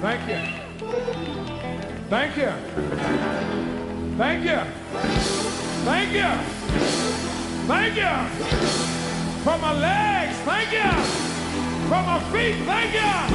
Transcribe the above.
Thank you. Thank you. Thank you. Thank you. Thank you. For my legs, thank you. For my feet, thank you.